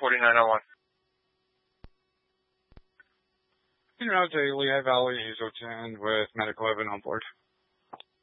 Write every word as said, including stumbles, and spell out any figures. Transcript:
forty-nine oh one. You know, the Lehigh Valley Hazelton with Medical Evan on board.